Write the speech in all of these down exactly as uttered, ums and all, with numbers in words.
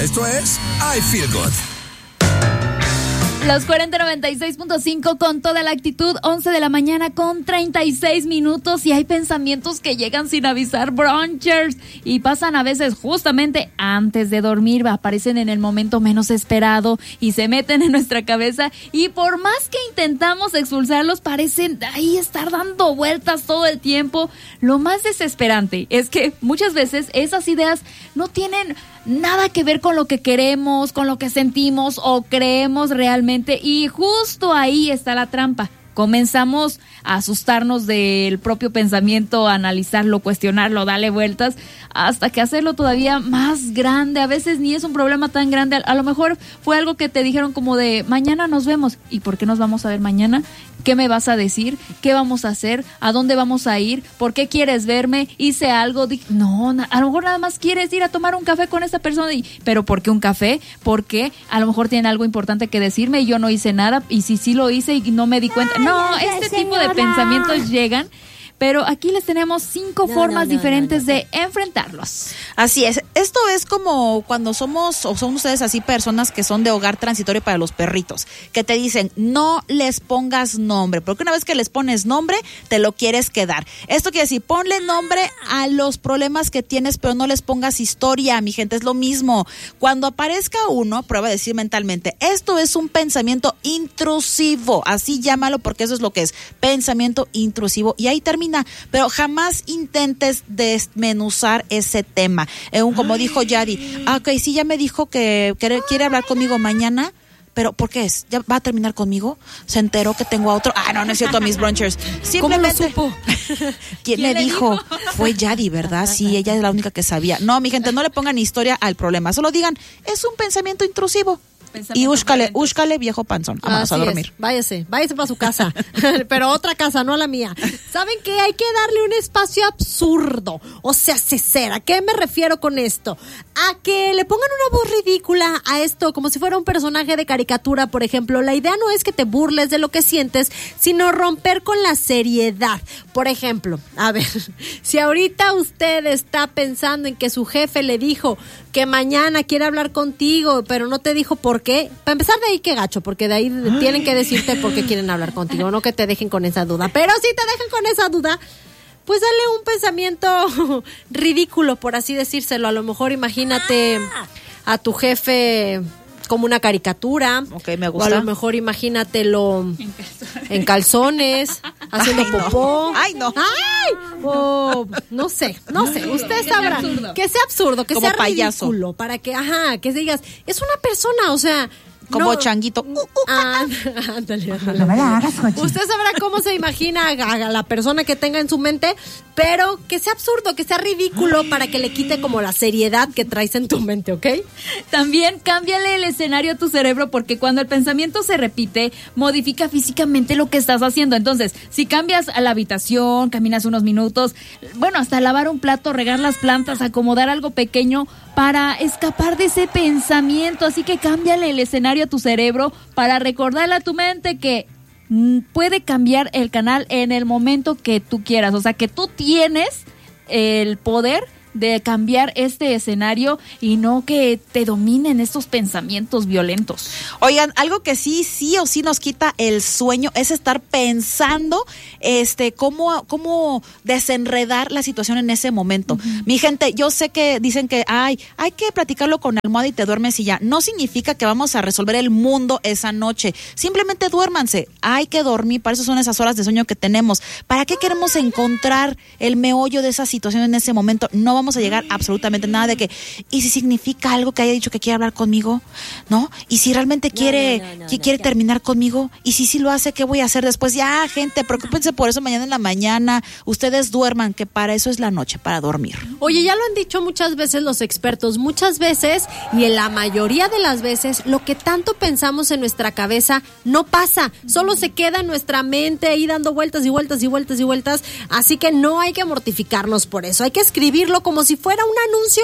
Esto es I Feel Good. Los cuarenta noventa y seis punto cinco con toda la actitud, once de la mañana con treinta y seis minutos, y hay pensamientos que llegan sin avisar, brunchers, y pasan a veces justamente antes de dormir, aparecen en el momento menos esperado y se meten en nuestra cabeza, y por más que intentamos expulsarlos, parecen ahí estar dando vueltas todo el tiempo. Lo más desesperante es que muchas veces esas ideas no tienen nada que ver con lo que queremos, con lo que sentimos o creemos realmente, y justo ahí está la trampa. Comenzamos a asustarnos del propio pensamiento, a analizarlo, cuestionarlo, darle vueltas, hasta que hacerlo todavía más grande. A veces ni es un problema tan grande, a lo mejor fue algo que te dijeron como de mañana nos vemos. ¿Y por qué nos vamos a ver mañana? ¿Qué me vas a decir? ¿Qué vamos a hacer? ¿A dónde vamos a ir? ¿Por qué quieres verme? ¿Hice algo? No, a lo mejor nada más quieres ir a tomar un café con esa persona. Y, ¿pero por qué un café? ¿Por qué? A lo mejor tienen algo importante que decirme y yo no hice nada. Y si sí lo hice y no me di cuenta. No, este tipo de pensamientos llegan. Pero aquí les tenemos cinco no, formas no, no, diferentes no, no, no. de enfrentarlos. Así es. Esto es como cuando somos, o son ustedes así personas que son de hogar transitorio para los perritos, que te dicen, no les pongas nombre, porque una vez que les pones nombre, te lo quieres quedar. Esto quiere decir, ponle nombre a los problemas que tienes, pero no les pongas historia, mi gente, es lo mismo. Cuando aparezca uno, prueba a decir mentalmente, esto es un pensamiento intrusivo, así llámalo, porque eso es lo que es, pensamiento intrusivo, y ahí termina. Pero jamás intentes desmenuzar ese tema. Eh, un, como Ay. dijo Yadi, ah, ok, sí, ya me dijo que quiere, quiere hablar conmigo mañana, pero ¿por qué es? ¿Ya va a terminar conmigo? ¿Se enteró que tengo a otro? Ah, no, no es cierto, a mis brunchers. Simplemente, ¿cómo lo supo? ¿Quién, ¿Quién le dijo? dijo? Fue Yadi, ¿verdad? Sí, ella es la única que sabía. No, mi gente, no le pongan historia al problema, solo digan, es un pensamiento intrusivo. Y úscale, úscale, viejo panzón. Vamos a dormir. Es. Váyase, váyase para su casa. Pero otra casa, no la mía. ¿Saben qué? Hay que darle un espacio absurdo. O sea, cesera. ¿A qué me refiero con esto? A que le pongan una voz ridícula a esto, como si fuera un personaje de caricatura, por ejemplo. La idea no es que te burles de lo que sientes, sino romper con la seriedad. Por ejemplo, a ver, si ahorita usted está pensando en que su jefe le dijo que mañana quiere hablar contigo, pero no te dijo por qué, para empezar de ahí qué gacho, porque de ahí Ay. tienen que decirte por qué quieren hablar contigo, no que te dejen con esa duda. Pero si te dejan con esa duda, pues dale un pensamiento ridículo, por así decírselo. A lo mejor imagínate a tu jefe como una caricatura. Ok, me gusta. O a lo mejor imagínatelo en calzones, haciendo Ay, popó. No. Ay, no. Ay, o no sé, no sé. Usted que sabrá. Sea que sea absurdo, que como sea payaso. ridículo, para que, ajá, que digas, es una persona, o sea, como no, changuito. Uh, uh, ah, ándale, ándale. No me la hagas, coche. Usted sabrá cómo se imagina a, a la persona que tenga en su mente, pero que sea absurdo, que sea ridículo, Ay. para que le quite como la seriedad que traes en tu mente, ¿ok? También cámbiale el escenario a tu cerebro, porque cuando el pensamiento se repite, modifica físicamente lo que estás haciendo. Entonces, si cambias a la habitación, caminas unos minutos, bueno, hasta lavar un plato, regar las plantas, acomodar algo pequeño para escapar de ese pensamiento. Así que cámbiale el escenario a tu cerebro para recordarle a tu mente que mm, puede cambiar el canal en el momento que tú quieras. O sea, que tú tienes el poder de cambiar este escenario y no que te dominen estos pensamientos violentos. Oigan, algo que sí, sí o sí nos quita el sueño es estar pensando este cómo, cómo desenredar la situación en ese momento. Uh-huh. Mi gente, yo sé que dicen que ay, hay que platicarlo con la almohada y te duermes y ya. No significa que vamos a resolver el mundo esa noche. Simplemente duérmanse. Hay que dormir, para eso son esas horas de sueño que tenemos. ¿Para qué queremos encontrar el meollo de esa situación en ese momento? No vamos a llegar absolutamente nada de que, ¿y si significa algo que haya dicho que quiere hablar conmigo? ¿No? ¿Y si realmente quiere, no, no, no, que no, quiere no, terminar conmigo? ¿Y si sí lo hace, qué voy a hacer después? Ya, gente, preocúpense por eso mañana en la mañana. Ustedes duerman, que para eso es la noche, para dormir. Oye, ya lo han dicho muchas veces los expertos, muchas veces, y en la mayoría de las veces, lo que tanto pensamos en nuestra cabeza no pasa, solo se queda en nuestra mente ahí dando vueltas y vueltas y vueltas y vueltas, así que no hay que mortificarnos por eso, hay que escribirlo como si fuera un anuncio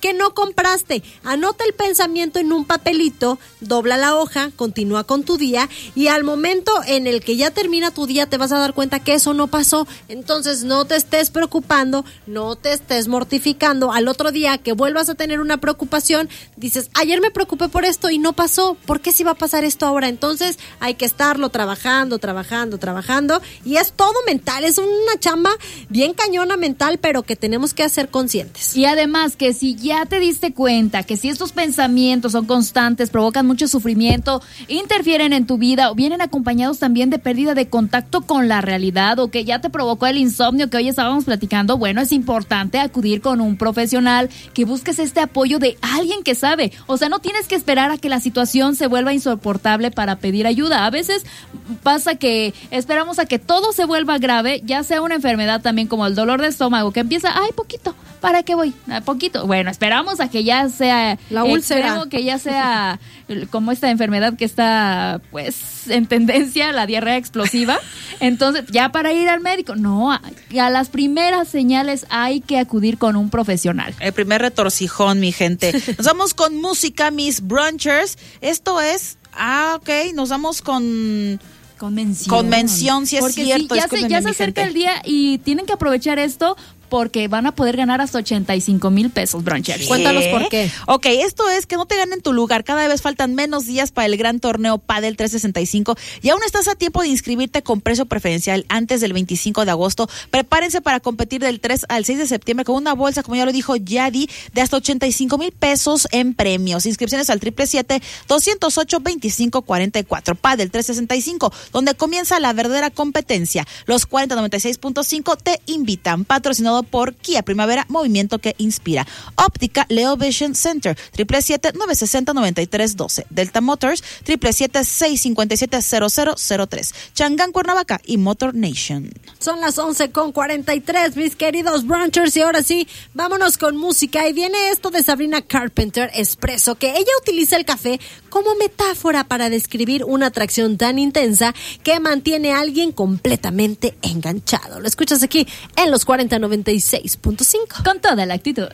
que no compraste. Anota el pensamiento en un papelito, dobla la hoja, continúa con tu día y al momento en el que ya termina tu día te vas a dar cuenta que eso no pasó. Entonces no te estés preocupando, no te estés mortificando. Al otro día que vuelvas a tener una preocupación, dices, ayer me preocupé por esto y no pasó, ¿por qué sí va a pasar esto ahora? Entonces hay que estarlo trabajando, trabajando, trabajando y es todo mental, es una chamba bien cañona mental, pero que tenemos que hacer conscientes. Y además que si ya te diste cuenta que si estos pensamientos son constantes, provocan mucho sufrimiento, interfieren en tu vida o vienen acompañados también de pérdida de contacto con la realidad o que ya te provocó el insomnio que hoy estábamos platicando, bueno, es importante acudir con un profesional, que busques este apoyo de alguien que sabe. O sea, no tienes que esperar a que la situación se vuelva insoportable para pedir ayuda. A veces pasa que esperamos a que todo se vuelva grave, ya sea una enfermedad también como el dolor de estómago, que empieza, ay, poquito, ¿para qué voy? A poquito. Bueno, esperamos a que ya sea la úlcera, extremo, que ya sea como esta enfermedad que está pues en tendencia, la diarrea explosiva. Entonces, ya para ir al médico, no, a, a las primeras señales hay que acudir con un profesional. El primer retorcijón, mi gente. Nos vamos con música, mis brunchers. Esto es, ah, ok, nos vamos con... Con mención. Con mención, sí es Porque cierto. Sí, ya es se, ya se acerca el día y tienen que aprovechar esto porque van a poder ganar hasta ochenta y cinco mil pesos, brunchers. ¿Qué? Cuéntanos por qué. Ok, esto es que no te ganen tu lugar. Cada vez faltan menos días para el gran torneo Padel trescientos sesenta y cinco y aún estás a tiempo de inscribirte con precio preferencial antes del veinticinco de agosto. Prepárense para competir del tres al seis de septiembre con una bolsa, como ya lo dijo Yadi, de hasta ochenta y cinco mil pesos en premios. Inscripciones al triple siete, doscientos ocho, veinticinco cuarenta y cuatro. Padel trescientos sesenta y cinco, donde comienza la verdadera competencia. Los cuarenta noventa y seis punto cinco te invitan. Patrocinado por Kia Primavera, movimiento que inspira. Óptica Leo Vision Center, triple siete, nueve sesenta, noventa y tres doce. Delta Motors, triple siete, seis cincuenta y siete, cero cero cero tres. Changán, Cuernavaca y Motor Nation. Son las once con cuarenta y tres, mis queridos brunchers, y ahora sí, vámonos con música. Y viene esto de Sabrina Carpenter, Espresso, que ella utiliza el café como metáfora para describir una atracción tan intensa que mantiene a alguien completamente enganchado. Lo escuchas aquí en los cuarenta noventa y seis punto cinco. Con toda la actitud.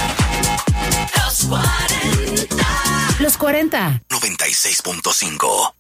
Los cuarenta. noventa y seis punto cinco.